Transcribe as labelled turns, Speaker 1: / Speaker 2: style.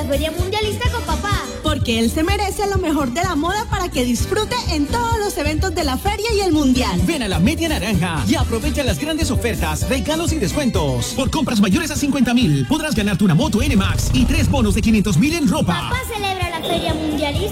Speaker 1: la Feria Mundialista con papá.
Speaker 2: Porque él se merece lo mejor de la moda para que disfrute en todos los eventos de la feria y el mundial.
Speaker 3: Ven a la Media Naranja y aprovecha las grandes ofertas, regalos y descuentos. Por compras mayores a 50,000 podrás ganarte una moto NMAX y 3 bonos de 500,000 en ropa.
Speaker 1: Papá celebra la Feria Mundialista